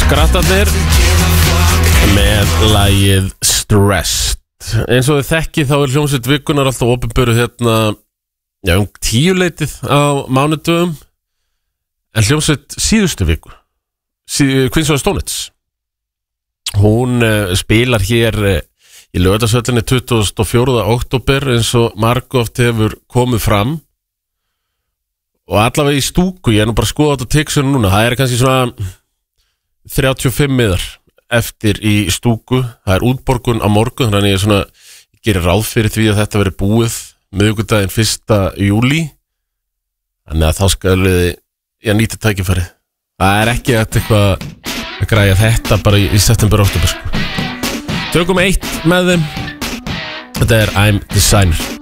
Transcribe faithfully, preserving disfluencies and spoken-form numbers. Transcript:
Skrattarnir með lagið Stressed. Eins og þið þekki þá er hljómsveit vikunar alltaf opinberuð hérna já, um tíuleitið á mánudögum, en hljómsveit síðustu viku sí, Queens of the Stone Age, hún uh, spilar hér uh, í Laugardalshöllinni tuttugasta og fjórða október eins og margoft hefur komið fram, og allavega í stúku. Ég er nú bara að skoða þetta textinu núna, það er kannski svona þrjátíu og fimm miðar eftir í stúku. Það er útborgun á morgun, þannig ég, svona, ég gerir ráð fyrir því að þetta veri búið miðvikudaginn fyrsta júlí, þannig að þá skal ég nýta tækifæri. Það er ekki eitthvað að græja þetta bara í, í september október sko. Tökum eitt með þeim. Þetta er I'm Designer.